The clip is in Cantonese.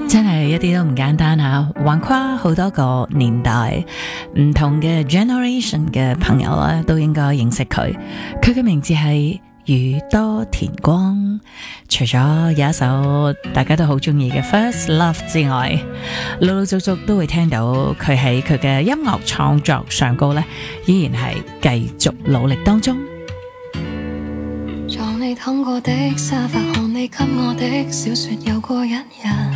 真係一啲都唔簡單啊！橫跨好多個年代，唔同嘅 generation 嘅朋友咧，都應該認識佢。佢嘅名字係宇多田光。除咗有一首大家都好中意嘅 First Love 之外，陸陸續續都會聽到佢喺佢嘅音樂創作上高咧，依然係繼續努力當中。 撞你躺過的沙發，看你給我的小說，有過一日。